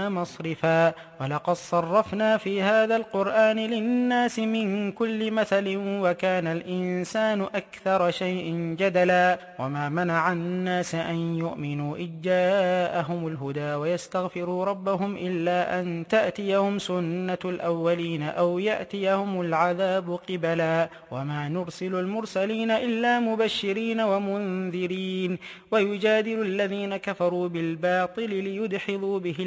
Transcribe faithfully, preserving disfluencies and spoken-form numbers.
مصرفا ولقد صرفنا في هذا القرآن للناس من كل مثل وكان الإنسان أكثر شيء جدلا وما منع الناس أن يؤمنوا إذ جاءهم الهدى ويستغفروا ربهم إلا أن تأتيهم سنة الأولين أو يأتيهم العذاب قبلا وما نرسل المرسلين إلا مبشرين ومنذرين ويجادل الذين كفروا بالباطل ليدحضوا به